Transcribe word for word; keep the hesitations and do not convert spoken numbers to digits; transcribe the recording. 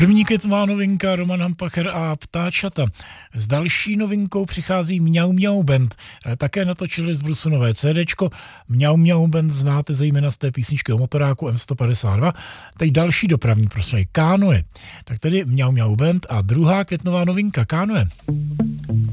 První květnová novinka Roman Hampacher a Ptáčata. S další novinkou přichází Mňau Mňau Band. Také natočili z Brusu nové CDčko. Mňau Mňau Band znáte zejména z té písničky o motoráku M sto padesát dva. Teď další dopravní prostředí Kánoe. Tak tedy Mňau Mňau Band a druhá květnová novinka Kánoe.